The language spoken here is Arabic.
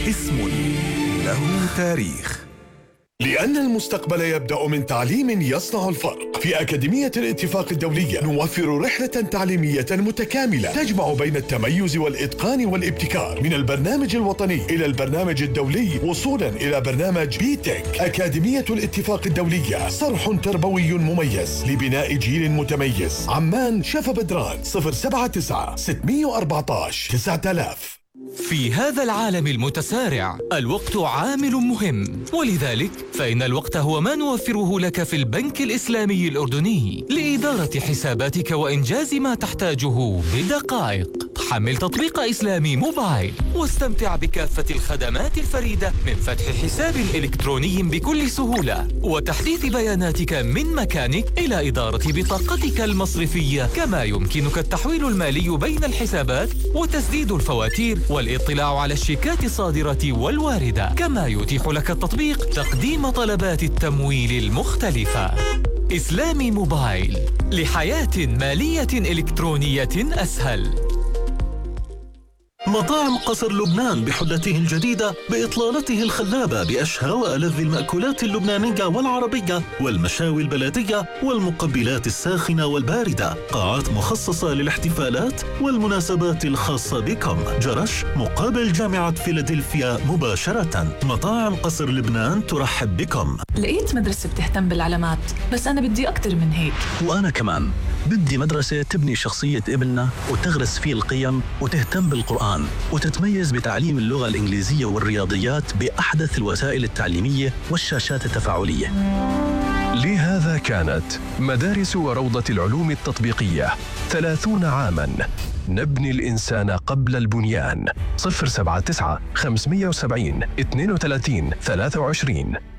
اسم له تاريخ. لأن المستقبل يبدأ من تعليم يصنع الفرق. في أكاديمية الاتفاق الدولية نوفر رحلة تعليمية متكاملة تجمع بين التميز والإتقان والابتكار، من البرنامج الوطني إلى البرنامج الدولي وصولا إلى برنامج بي-تك. أكاديمية الاتفاق الدولية صرح تربوي مميز لبناء جيل متميز. عمان شفا بدران 079 614 9000. في هذا العالم المتسارع الوقت عامل مهم، ولذلك فإن الوقت هو ما نوفره لك في البنك الإسلامي الأردني لإدارة حساباتك وإنجاز ما تحتاجه بدقائق. حمل تطبيق إسلامي موبايل واستمتع بكافة الخدمات الفريدة، من فتح حساب إلكتروني بكل سهولة وتحديث بياناتك من مكانك إلى إدارة بطاقتك المصرفية، كما يمكنك التحويل المالي بين الحسابات وتسديد الفواتير والاطلاع على الشيكات الصادرة والواردة. كما يتيح لك التطبيق تقديم طلبات التمويل المختلفة. إسلامي موبايل، لحياة مالية إلكترونية أسهل. مطاعم قصر لبنان بحلته الجديدة بإطلالته الخلابة بأشهى وألذ المأكولات اللبنانية والعربية والمشاوي البلدية والمقبلات الساخنة والباردة، قاعات مخصصة للاحتفالات والمناسبات الخاصة بكم، جرش مقابل جامعة فيلادلفيا مباشرة. مطاعم قصر لبنان ترحب بكم. لقيت مدرسة بتهتم بالعلامات، بس أنا بدي أكتر من هيك. وأنا كمان بدي مدرسة تبني شخصية ابننا وتغرس فيه القيم وتهتم بالقرآن وتتميز بتعليم اللغة الإنجليزية والرياضيات بأحدث الوسائل التعليمية والشاشات التفاعلية. لهذا كانت مدارس وروضة العلوم التطبيقية 30 عاماً نبني الإنسان قبل البنيان. 079 570 32 23